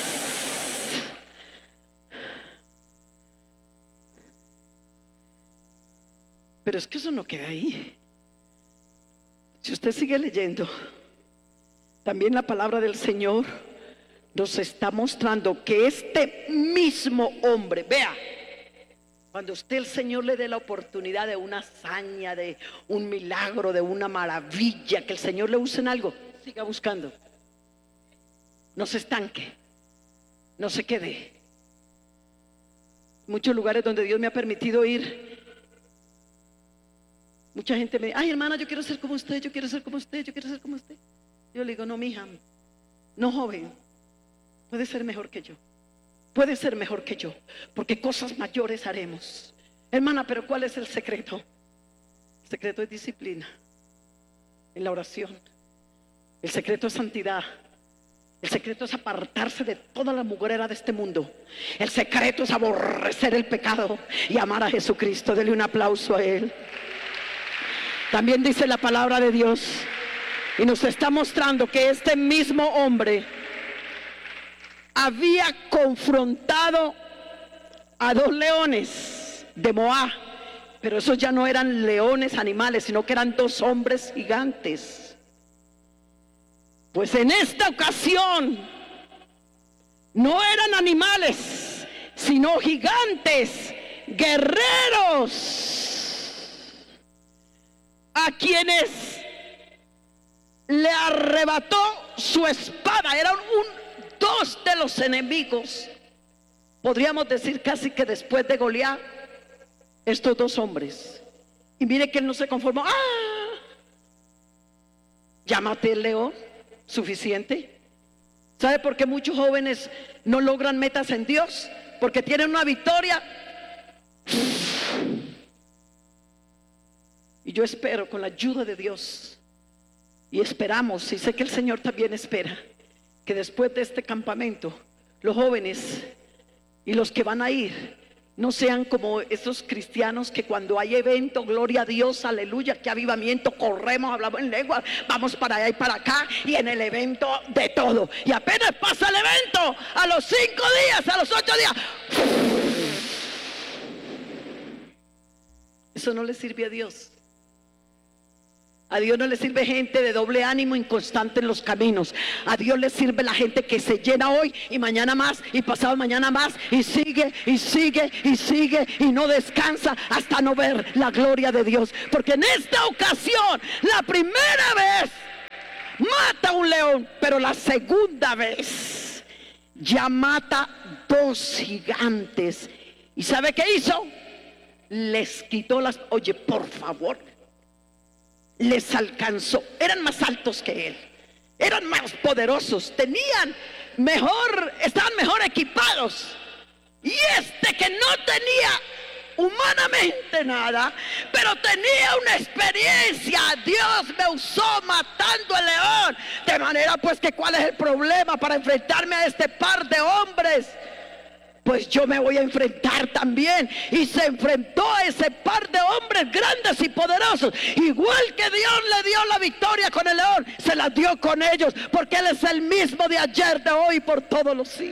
Pero es que eso no queda ahí. Si usted sigue leyendo, también la palabra del Señor nos está mostrando que este mismo hombre, vea, cuando usted, el Señor, le dé la oportunidad de una hazaña, de un milagro, de una maravilla, que el Señor le use en algo, siga buscando. No se estanque, no se quede. Muchos lugares donde Dios me ha permitido ir, mucha gente me dice, ay, hermana, yo quiero ser como usted, yo quiero ser como usted, yo quiero ser como usted. Yo le digo, no, mija, no, joven, puede ser mejor que yo. Puede ser mejor que yo, porque cosas mayores haremos. Hermana, pero ¿cuál es el secreto? El secreto es disciplina en la oración. El secreto es santidad. El secreto es apartarse de toda la mugrera de este mundo. El secreto es aborrecer el pecado y amar a Jesucristo. Dele un aplauso a Él. También dice la palabra de Dios y nos está mostrando que este mismo hombre había confrontado a dos leones de Moab, pero esos ya no eran leones animales, sino que eran dos hombres gigantes. Pues en esta ocasión no eran animales, sino gigantes, guerreros, a quienes le arrebató su espada. Eran un dos de los enemigos, podríamos decir casi que después de Goliat, estos dos hombres. Y mire que él no se conformó. ¡Ah! Ya maté el león, suficiente. ¿Sabe por qué muchos jóvenes no logran metas en Dios? Porque tienen una victoria. Y yo espero, con la ayuda de Dios, y esperamos, y sé que el Señor también espera, que después de este campamento los jóvenes y los que van a ir no sean como esos cristianos que cuando hay evento, gloria a Dios, aleluya, que avivamiento, corremos, hablamos en lengua, vamos para allá y para acá, y en el evento de todo, y apenas pasa el evento, a los cinco días, a los ocho días, eso no le sirve a Dios. A Dios no le sirve gente de doble ánimo, inconstante en los caminos. A Dios le sirve la gente que se llena hoy y mañana más y pasado mañana más y sigue y sigue y sigue y no descansa hasta no ver la gloria de Dios. Porque en esta ocasión, la primera vez mata a un león, pero la segunda vez ya mata dos gigantes. ¿Y sabe qué hizo? Les quitó las... Oye, por favor, les alcanzó. Eran más altos que él, eran más poderosos, tenían mejor, estaban mejor equipados. Y este que no tenía humanamente nada, pero tenía una experiencia. Dios me usó matando al león. De manera pues que ¿cuál es el problema para enfrentarme a este par de hombres? Pues yo me voy a enfrentar también. Y se enfrentó a ese par de hombres grandes y poderosos. Igual que Dios le dio la victoria con el león, se la dio con ellos, porque Él es el mismo de ayer, de hoy y por todos los siglos.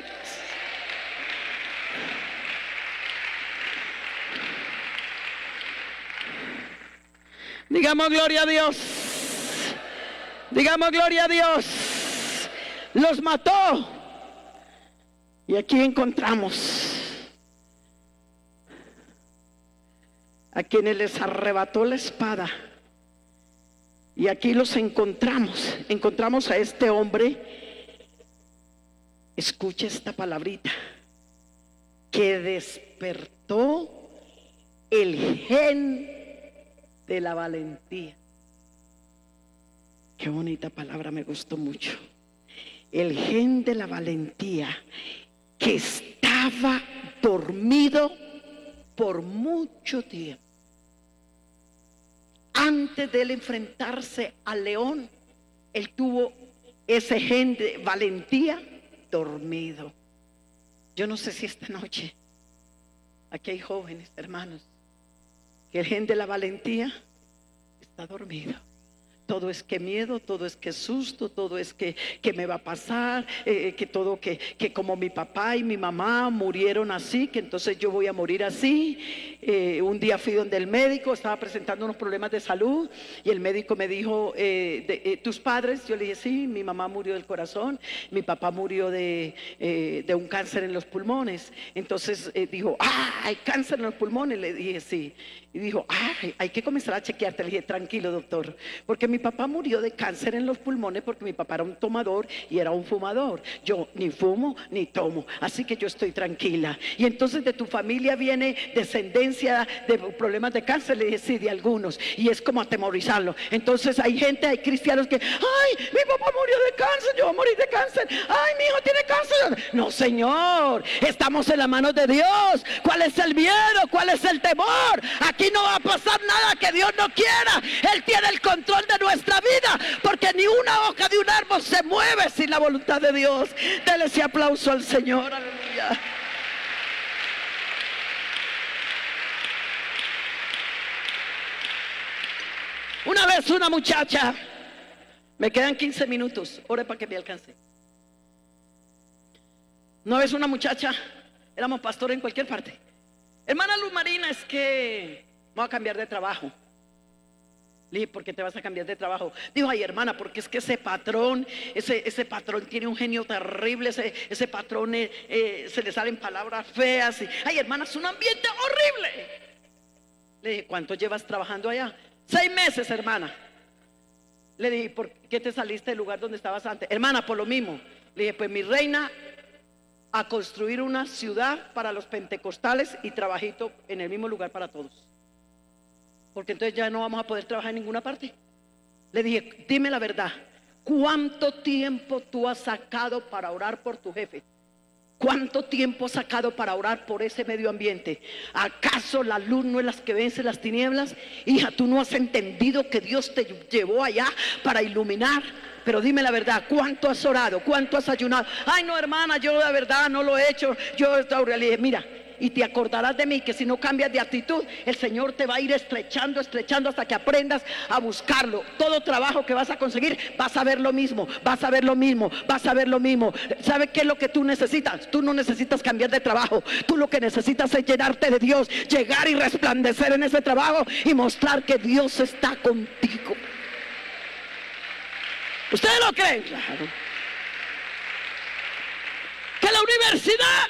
Digamos gloria a Dios. Digamos gloria a Dios. Los mató. Y aquí encontramos a quienes les arrebató la espada. Y aquí los encontramos. Encontramos a este hombre. Escucha esta palabrita. Que despertó el gen de la valentía. Qué bonita palabra, me gustó mucho. El gen de la valentía, que estaba dormido por mucho tiempo. Antes de él enfrentarse al león, él tuvo ese gen de valentía dormido. Yo no sé si esta noche aquí hay jóvenes, hermanos, que el gen de la valentía está dormido. Todo es que miedo, todo es que susto, todo es que, que me va a pasar, eh, que todo que, que como mi papá y mi mamá murieron así, que entonces yo voy a morir así. Eh, un día fui donde el médico, estaba presentando unos problemas de salud y el médico me dijo, eh, de, eh, ¿tus padres? Yo le dije, sí, mi mamá murió del corazón, mi papá murió de, eh, de un cáncer en los pulmones. Entonces eh, dijo, ah, hay cáncer en los pulmones. Le dije, sí. Y dijo, ah, hay que comenzar a chequearte. Le dije, tranquilo, doctor, porque mi papá murió de cáncer en los pulmones porque mi papá era un tomador y era un fumador. Yo ni fumo ni tomo, así que yo estoy tranquila. Y entonces, ¿de tu familia viene descendencia de problemas de cáncer? Le dije, sí, de algunos. Y es como atemorizarlo. Entonces hay gente, hay cristianos que, ay, mi papá murió de cáncer, yo voy a morir de cáncer. Ay, mi hijo tiene cáncer. No, señor, estamos en las manos de Dios. ¿Cuál es el miedo? ¿Cuál es el temor? Aquí no va a pasar nada que Dios no quiera. Él tiene el control de nuestra vida, porque ni una hoja de un árbol se mueve sin la voluntad de Dios. Dele ese aplauso al Señor. Aleluya. Una vez una muchacha, me quedan quince minutos, ore para que me alcance. Una vez una muchacha, éramos pastores en cualquier parte. Hermana Luz Marina, es que voy a cambiar de trabajo. Le dije, ¿por qué te vas a cambiar de trabajo? Dijo, ay, hermana, porque es que ese patrón, ese, ese patrón tiene un genio terrible, ese, ese patrón eh, eh, se le salen palabras feas. Y, ay, hermana, es un ambiente horrible. Le dije, ¿cuánto llevas trabajando allá? Seis meses, hermana. Le dije, ¿por qué te saliste del lugar donde estabas antes? Hermana, por lo mismo. Le dije, pues mi reina, a construir una ciudad para los pentecostales y trabajito en el mismo lugar para todos. Porque entonces ya no vamos a poder trabajar en ninguna parte. Le dije, dime la verdad, ¿cuánto tiempo tú has sacado para orar por tu jefe? ¿Cuánto tiempo has sacado para orar por ese medio ambiente? ¿Acaso la luz no es la que vence las tinieblas? Hija, tú no has entendido que Dios te llevó allá para iluminar. Pero dime la verdad, ¿cuánto has orado? ¿Cuánto has ayunado? Ay, no, hermana, yo de verdad no lo he hecho. Yo le dije, mira, y te acordarás de mí, que si no cambias de actitud, el Señor te va a ir estrechando, estrechando hasta que aprendas a buscarlo. Todo trabajo que vas a conseguir, vas a ver lo mismo, vas a ver lo mismo, vas a ver lo mismo. ¿Sabes qué es lo que tú necesitas? Tú no necesitas cambiar de trabajo. Tú lo que necesitas es llenarte de Dios, llegar y resplandecer en ese trabajo y mostrar que Dios está contigo. ¿Ustedes lo creen? Claro. Que la universidad,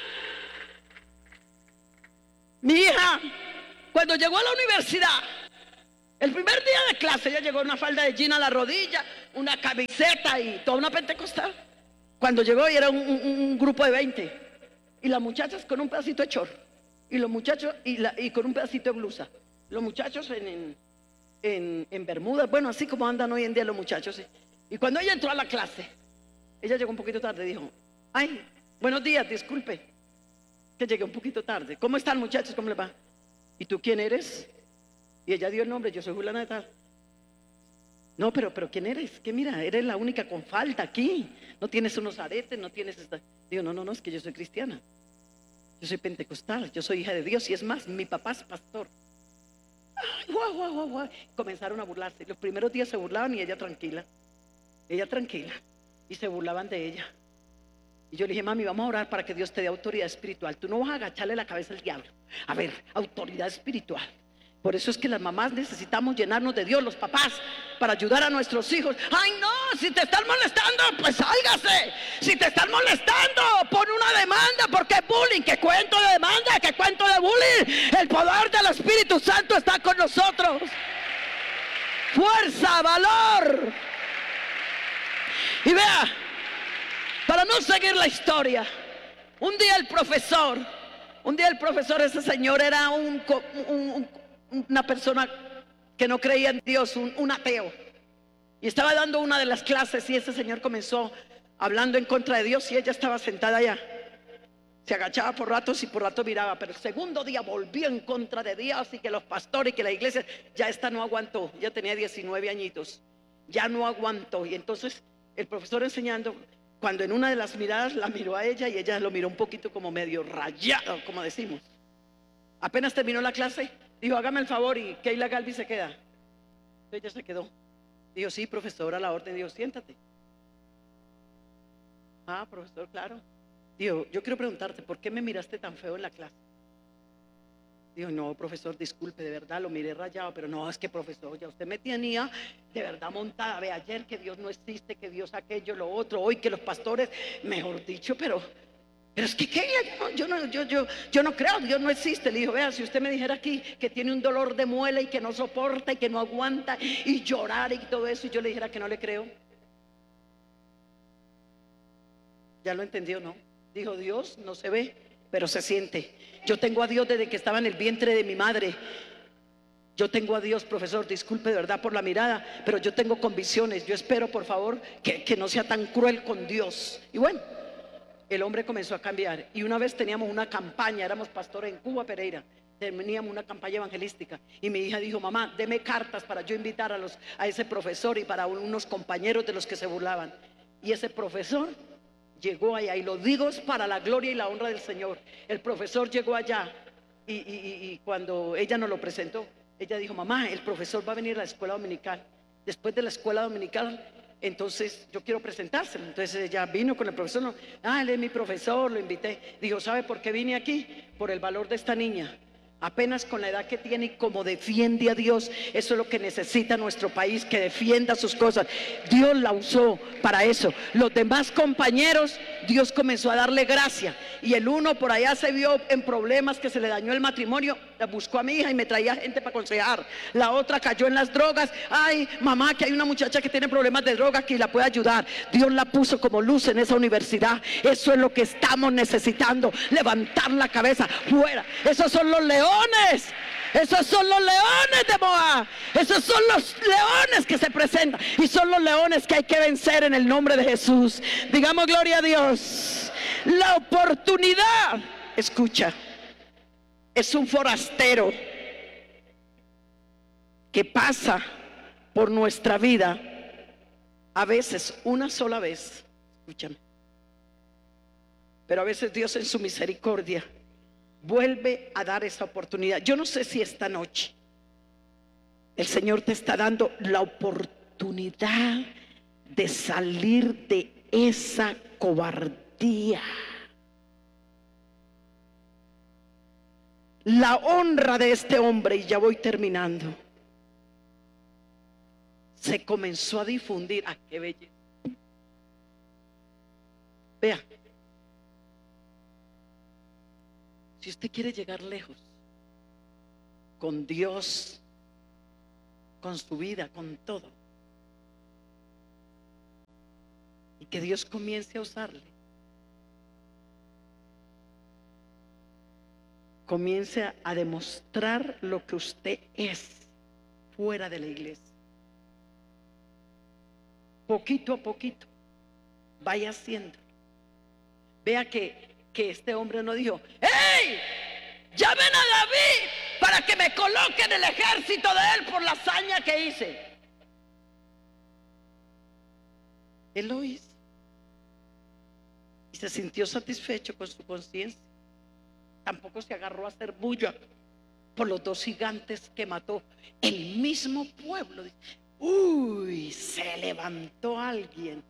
mi hija, cuando llegó a la universidad, el primer día de clase, ella llegó en una falda de jean a la rodilla, una camiseta y toda una pentecostal. Cuando llegó y era un, un, un grupo de veinte, y las muchachas con un pedacito de short, y los muchachos y, la, y con un pedacito de blusa, los muchachos en, en, en, en bermudas, bueno, así como andan hoy en día los muchachos. Y cuando ella entró a la clase, ella llegó un poquito tarde, dijo: ay, buenos días, disculpe que llegué un poquito tarde. ¿Cómo están, muchachos? ¿Cómo les va? ¿Y tú quién eres? Y ella dio el nombre: yo soy Juliana de tal. No, pero, pero ¿quién eres? Que mira, eres la única con falda aquí. No tienes unos aretes, no tienes esta. Digo, no, no, no, es que yo soy cristiana. Yo soy pentecostal, yo soy hija de Dios. Y es más, mi papá es pastor. Ay, guau, guau, guau, guau. Comenzaron a burlarse. Los primeros días se burlaban y ella tranquila. Ella tranquila. Y se burlaban de ella. Y yo le dije: mami, vamos a orar para que Dios te dé autoridad espiritual. Tú no vas a agacharle la cabeza al diablo. A ver, autoridad espiritual. Por eso es que las mamás necesitamos llenarnos de Dios, los papás, para ayudar a nuestros hijos. Ay, no, si te están molestando, pues sálgase. Si te están molestando, pon una demanda, porque es bullying. ¿Qué cuento de demanda? ¿Qué cuento de bullying? El poder del Espíritu Santo está con nosotros. Fuerza, valor. Y vea, para no seguir la historia, un día el profesor, un día el profesor, ese señor era un, un, un una persona que no creía en Dios, un, un ateo, y estaba dando una de las clases, y ese señor comenzó hablando en contra de Dios, y ella estaba sentada allá, se agachaba por ratos y por ratos miraba, pero el segundo día volvió en contra de Dios, y que los pastores y que la iglesia, ya esta no aguantó, ya tenía diecinueve añitos, ya no aguantó. Y entonces el profesor enseñando, cuando en una de las miradas la miró a ella, y ella lo miró un poquito como medio rayado, como decimos. Apenas terminó la clase, dijo: hágame el favor, y Keila Galvi se queda. Entonces ella se quedó. Dijo: sí, profesor, a la orden. Dijo: siéntate. Ah, profesor, claro. Dijo: yo quiero preguntarte, ¿por qué me miraste tan feo en la clase? Dijo: no, profesor, disculpe, de verdad lo miré rayado. Pero no, es que, profesor, ya usted me tenía de verdad montada. Ve, ayer que Dios no existe, que Dios aquello, lo otro, hoy que los pastores, mejor dicho, pero Pero es que, ¿qué? Yo no, yo, yo, yo no creo, Dios no existe. Le dijo: vea, si usted me dijera aquí que tiene un dolor de muela y que no soporta y que no aguanta y llorar y todo eso, y yo le dijera que no le creo. ¿Ya lo entendió, no? Dijo: Dios no se ve, pero se siente. Yo tengo a Dios desde que estaba en el vientre de mi madre. Yo tengo a Dios, profesor, disculpe de verdad por la mirada, pero yo tengo convicciones. Yo espero, por favor, que, que no sea tan cruel con Dios. Y bueno, el hombre comenzó a cambiar. Y una vez teníamos una campaña, éramos pastores en Cuba, Pereira, teníamos una campaña evangelística, y mi hija dijo: mamá, deme cartas para yo invitar a, los, a ese profesor y para unos compañeros de los que se burlaban. Y ese profesor llegó allá, y lo digo es para la gloria y la honra del Señor. El profesor llegó allá, y, y, y cuando ella nos lo presentó, ella dijo: mamá, el profesor va a venir a la escuela dominical. Después de la escuela dominical, entonces yo quiero presentárselo. Entonces ella vino con el profesor. No, ah, él es mi profesor, lo invité. Dijo: ¿sabe por qué vine aquí? Por el valor de esta niña. Apenas con la edad que tiene y como defiende a Dios. Eso es lo que necesita nuestro país, que defienda sus cosas. Dios la usó para eso. Los demás compañeros, Dios comenzó a darle gracia. Y el uno por allá se vio en problemas, que se le dañó el matrimonio, la buscó a mi hija y me traía gente para aconsejar. La otra cayó en las drogas. Ay, mamá, que hay una muchacha que tiene problemas de drogas, que la puede ayudar. Dios la puso como luz en esa universidad. Eso es lo que estamos necesitando, levantar la cabeza fuera. Esos son los leones. Esos son los leones de Moab. Esos son los leones que se presentan, y son los leones que hay que vencer en el nombre de Jesús. Digamos gloria a Dios. La oportunidad, escucha, es un forastero que pasa por nuestra vida, a veces una sola vez, escúchame, pero a veces Dios en su misericordia vuelve a dar esa oportunidad. Yo no sé si esta noche el Señor te está dando la oportunidad de salir de esa cobardía. La honra de este hombre, y ya voy terminando, se comenzó a difundir. ¡Ah, qué belleza! Vea, si usted quiere llegar lejos con Dios, con su vida, con todo, y que Dios comience a usarle, comience a demostrar lo que usted es fuera de la iglesia. Poquito a poquito vaya haciéndolo. Vea que, que este hombre no dijo: ¡hey! ¡Llamen a David para que me coloque en el ejército de él por la hazaña que hice! Él lo hizo y se sintió satisfecho con su conciencia. Tampoco se agarró a hacer bulla por los dos gigantes que mató el mismo pueblo. Uy, se levantó alguien.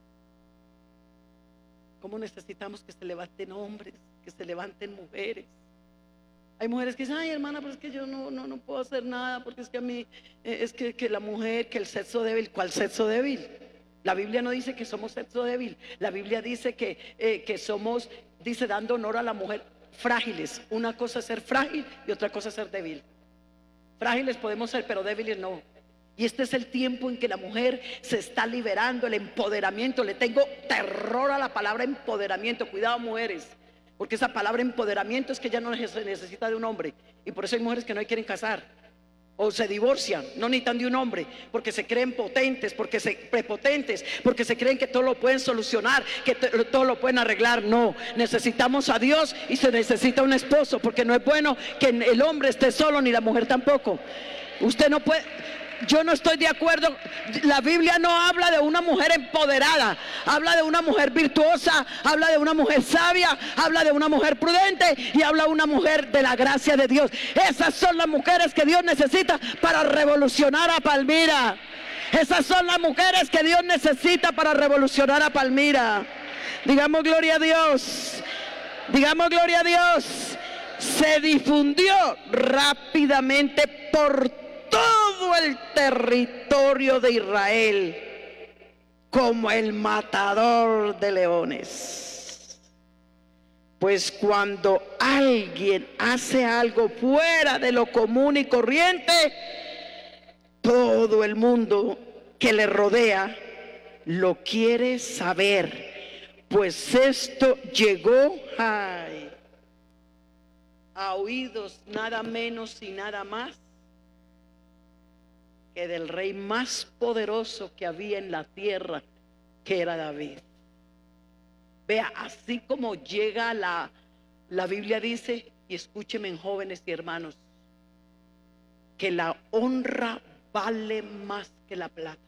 ¿Cómo necesitamos que se levanten hombres, que se levanten mujeres? Hay mujeres que dicen: ay, hermana, pero es que yo no, no, no puedo hacer nada, porque es que a mí, eh, es que, que la mujer, que el sexo débil. ¿Cuál sexo débil? La Biblia no dice que somos sexo débil. La Biblia dice que, eh, que somos, dice, dando honor a la mujer, frágiles. Una cosa es ser frágil y otra cosa es ser débil. Frágiles podemos ser, pero débiles no. Y este es el tiempo en que la mujer se está liberando, el empoderamiento. Le tengo terror a la palabra empoderamiento. Cuidado, mujeres, porque esa palabra empoderamiento es que ya no se necesita de un hombre. Y por eso hay mujeres que no quieren casar o se divorcian, no necesitan de un hombre, porque se creen potentes, porque se prepotentes, porque se creen que todo lo pueden solucionar, que todo lo pueden arreglar. No, necesitamos a Dios y se necesita un esposo, porque no es bueno que el hombre esté solo ni la mujer tampoco. Usted no puede. Yo no estoy de acuerdo. La Biblia no habla de una mujer empoderada, habla de una mujer virtuosa, habla de una mujer sabia, habla de una mujer prudente y habla de una mujer de la gracia de Dios. Esas son las mujeres que Dios necesita para revolucionar a Palmira. Esas son las mujeres que Dios necesita para revolucionar a Palmira. Digamos gloria a Dios. Digamos gloria a Dios. Se difundió rápidamente por todo el territorio de Israel como el matador de leones. Pues cuando alguien hace algo fuera de lo común y corriente, todo el mundo que le rodea lo quiere saber, pues esto llegó ay, a oídos nada menos y nada más que del rey más poderoso que había en la tierra, que era David. Vea, así como llega la, la Biblia dice, y escúcheme, jóvenes y hermanos, que la honra vale más que la plata.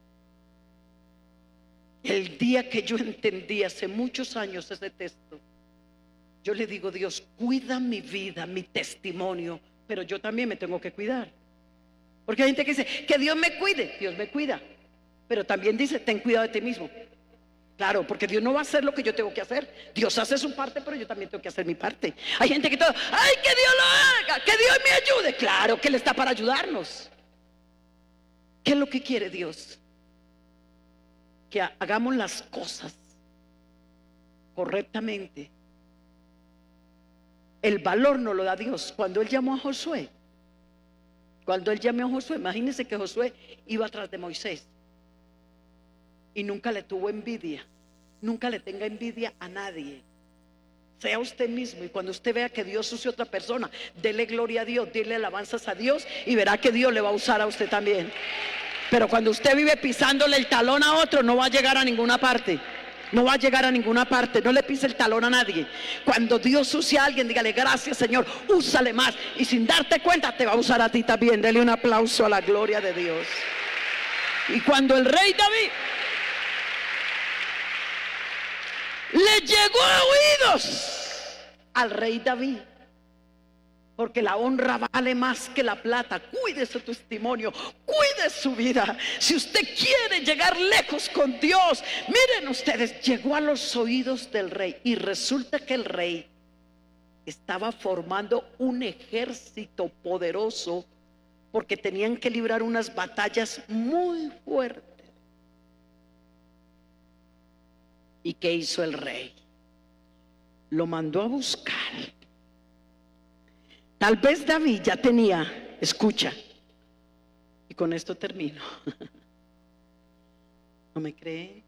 El día que yo entendí hace muchos años ese texto, yo le digo: Dios, cuida mi vida, mi testimonio, pero yo también me tengo que cuidar. Porque hay gente que dice: que Dios me cuide. Dios me cuida, pero también dice: ten cuidado de ti mismo. Claro, porque Dios no va a hacer lo que yo tengo que hacer. Dios hace su parte, pero yo también tengo que hacer mi parte. Hay gente que todo: ay, que Dios lo haga, que Dios me ayude. Claro que Él está para ayudarnos. ¿Qué es lo que quiere Dios? Que hagamos las cosas correctamente. El valor no lo da Dios. Cuando Él llamó a Josué, Cuando él llamó a Josué, imagínense que Josué iba atrás de Moisés y nunca le tuvo envidia. Nunca le tenga envidia a nadie. Sea usted mismo, y cuando usted vea que Dios use a otra persona, dele gloria a Dios, dele alabanzas a Dios y verá que Dios le va a usar a usted también. Pero cuando usted vive pisándole el talón a otro, no va a llegar a ninguna parte. No va a llegar a ninguna parte. No le pise el talón a nadie. Cuando Dios use a alguien, dígale: gracias, Señor, úsale más. Y sin darte cuenta te va a usar a ti también. Dele un aplauso a la gloria de Dios. Y cuando el rey David le llegó a oídos al rey David, porque la honra vale más que la plata. Cuide su testimonio, cuide su vida. Si usted quiere llegar lejos con Dios, miren ustedes, llegó a los oídos del rey. Y resulta que el rey estaba formando un ejército poderoso, porque tenían que librar unas batallas muy fuertes. ¿Y qué hizo el rey? lo mandó a buscar. Tal vez David ya tenía, escucha, y con esto termino. ¿No me creen?